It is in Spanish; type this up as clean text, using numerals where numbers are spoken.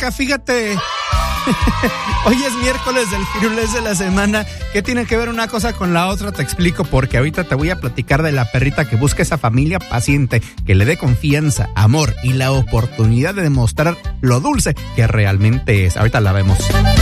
Maca, fíjate. Hoy es miércoles del Firulés de la semana. ¿Qué tiene que ver una cosa con la otra? Te explico, porque ahorita te voy a platicar de la perrita que busca esa familia paciente, que le dé confianza, amor y la oportunidad de demostrar lo dulce que realmente es. Ahorita la vemos.